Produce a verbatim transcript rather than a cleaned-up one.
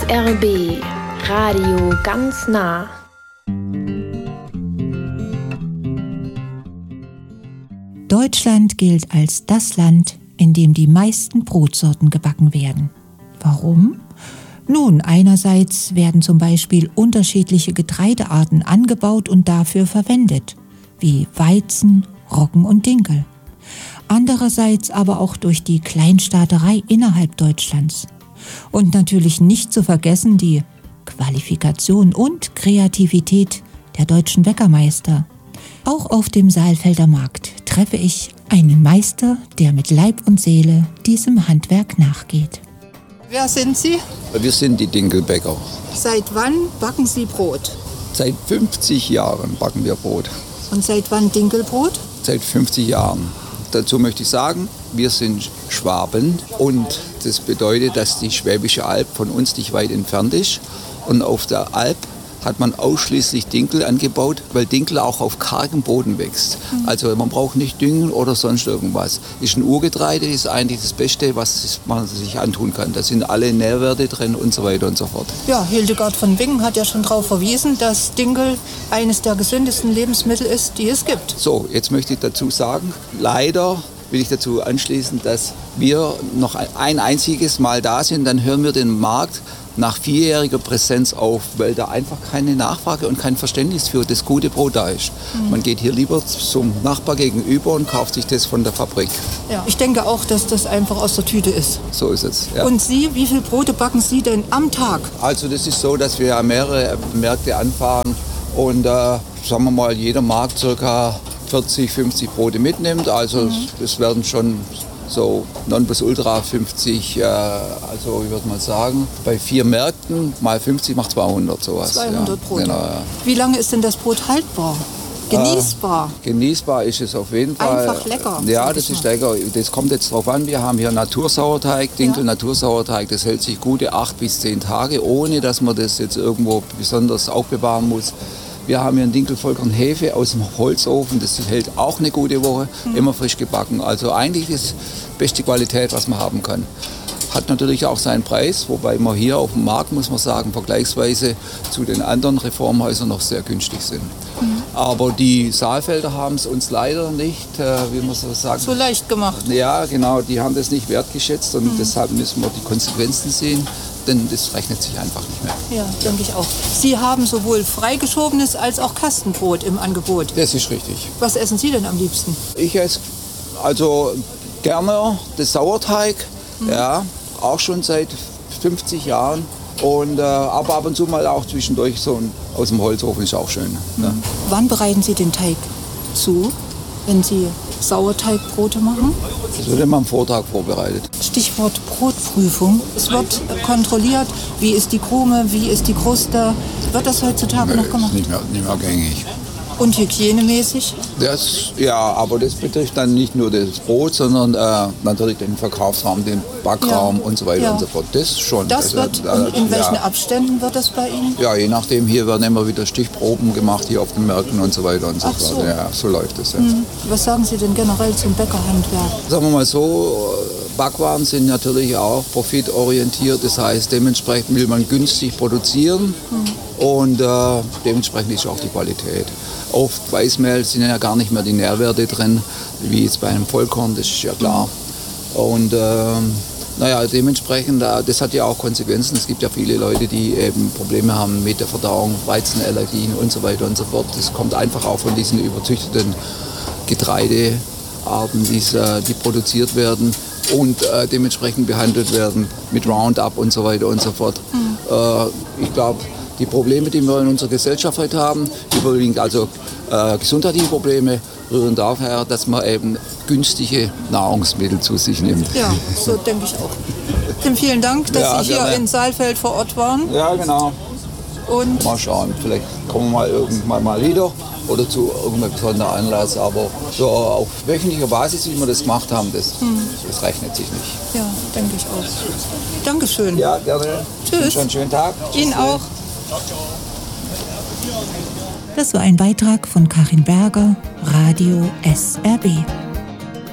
R B Radio ganz nah. Deutschland gilt als das Land, in dem die meisten Brotsorten gebacken werden. Warum? Nun, einerseits werden zum Beispiel unterschiedliche Getreidearten angebaut und dafür verwendet, wie Weizen, Roggen und Dinkel. Andererseits aber auch durch die Kleinstaaterei innerhalb Deutschlands. Und natürlich nicht zu vergessen die Qualifikation und Kreativität der deutschen Bäckermeister. Auch auf dem Saalfelder Markt treffe ich einen Meister, der mit Leib und Seele diesem Handwerk nachgeht. Wer sind Sie? Wir sind die Dinkelbäcker. Seit wann backen Sie Brot? Seit fünfzig Jahren backen wir Brot. Und seit wann Dinkelbrot? Seit fünfzig Jahren. Dazu möchte ich sagen, wir sind Schwaben und das bedeutet, dass die Schwäbische Alb von uns nicht weit entfernt ist. Und auf der Alb hat man ausschließlich Dinkel angebaut, weil Dinkel auch auf kargem Boden wächst. Mhm. Also man braucht nicht düngen oder sonst irgendwas. Ist ein Urgetreide, ist eigentlich das Beste, was man sich antun kann. Da sind alle Nährwerte drin und so weiter und so fort. Ja, Hildegard von Bingen hat ja schon darauf verwiesen, dass Dinkel eines der gesündesten Lebensmittel ist, die es gibt. So, jetzt möchte ich dazu sagen, leider will ich dazu anschließen, dass wir noch ein einziges Mal da sind, dann hören wir den Markt nach vierjähriger Präsenz auf, weil da einfach keine Nachfrage und kein Verständnis für das gute Brot da ist. Mhm. Man geht hier lieber zum Nachbar gegenüber und kauft sich das von der Fabrik. Ja, ich denke auch, dass das einfach aus der Tüte ist. So ist es. Ja. Und Sie, wie viele Brote backen Sie denn am Tag? Also das ist so, dass wir mehrere Märkte anfahren und äh, sagen wir mal, jeder Markt ca. vierzig, fünfzig Brote mitnimmt. Also mhm. es werden schon so Nonplusultra fünfzig, äh, also ich würde mal sagen, bei vier Märkten mal fünfzig macht zweihundert sowas. zweihundert ja. Brote. Genau, ja. Wie lange ist denn das Brot haltbar? Genießbar? Äh, genießbar ist es auf jeden Fall. Einfach lecker. Ja, das ist lecker. Das kommt jetzt drauf an. Wir haben hier Natursauerteig, Dinkel ja. Natursauerteig. Das hält sich gute acht bis zehn Tage, ohne dass man das jetzt irgendwo besonders aufbewahren muss. Wir haben hier einen Dinkelvolkern Hefe aus dem Holzofen, das hält auch eine gute Woche, mhm. immer frisch gebacken. Also eigentlich ist beste Qualität, was man haben kann. Hat natürlich auch seinen Preis, wobei wir hier auf dem Markt, muss man sagen, vergleichsweise zu den anderen Reformhäusern noch sehr günstig sind. Mhm. Aber die Saalfelder haben es uns leider nicht, äh, wie man so sagt, so leicht gemacht. Ja, genau, die haben das nicht wertgeschätzt und mhm. deshalb müssen wir die Konsequenzen sehen. Denn das rechnet sich einfach nicht mehr. Ja, denke ich auch. Sie haben sowohl freigeschobenes als auch Kastenbrot im Angebot. Das ist richtig. Was essen Sie denn am liebsten? Ich esse also gerne das Sauerteig, mhm. ja, auch schon seit fünfzig Jahren. Und, äh, aber ab und zu mal auch zwischendurch so ein, aus dem Holzofen ist auch schön. Mhm. Ja. Wann bereiten Sie den Teig zu, wenn Sie Sauerteigbrote machen? Das wird immer am Vortag vorbereitet. Stichwort Brotprüfung. Es wird kontrolliert, wie ist die Krume, wie ist die Kruste. Wird das heutzutage nee, noch gemacht? Ist nicht mehr, nicht mehr gängig. Und hygienemäßig? Das, ja, aber das betrifft dann nicht nur das Brot, sondern äh, natürlich den Verkaufsraum, den Backraum ja. und so weiter ja. und so fort. Das schon. Das wird, also, in, in welchen ja. Abständen wird das bei Ihnen? Ja, je nachdem. Hier werden immer wieder Stichproben gemacht, hier auf den Märkten und so weiter und so Ach fort. So. Ja, so läuft es. Ja. Mhm. Was sagen Sie denn generell zum Bäckerhandwerk? Sagen wir mal so, Backwaren sind natürlich auch profitorientiert. Das heißt, dementsprechend will man günstig produzieren mhm. und äh, dementsprechend ist auch die Qualität. Oft Weißmehl sind ja gar nicht mehr die Nährwerte drin, wie jetzt bei einem Vollkorn, das ist ja klar. Und äh, naja, dementsprechend, das hat ja auch Konsequenzen. Es gibt ja viele Leute, die eben Probleme haben mit der Verdauung, Weizenallergien und so weiter und so fort. Das kommt einfach auch von diesen überzüchteten Getreidearten, die produziert werden und äh, dementsprechend behandelt werden mit Roundup und so weiter und so fort. Mhm. Äh, ich glaube, die Probleme, die wir in unserer Gesellschaft heute haben, überwiegend also äh, gesundheitliche Probleme, rühren daher, dass man eben günstige Nahrungsmittel zu sich nimmt. Ja, so denke ich auch. Tim, vielen Dank, dass ja, Sie hier gerne. in Saalfeld vor Ort waren. Ja, genau. Und mal schauen, vielleicht kommen wir mal irgendwann mal wieder oder zu irgendeinem besonderen Anlass. Aber so auf wöchentlicher Basis, wie wir das gemacht haben, das, hm. das rechnet sich nicht. Ja, denke ich auch. Dankeschön. Ja, gerne. Tschüss. Einen schönen Tag. Ihnen Tschüss. auch. Das war ein Beitrag von Karin Berger, Radio S R B.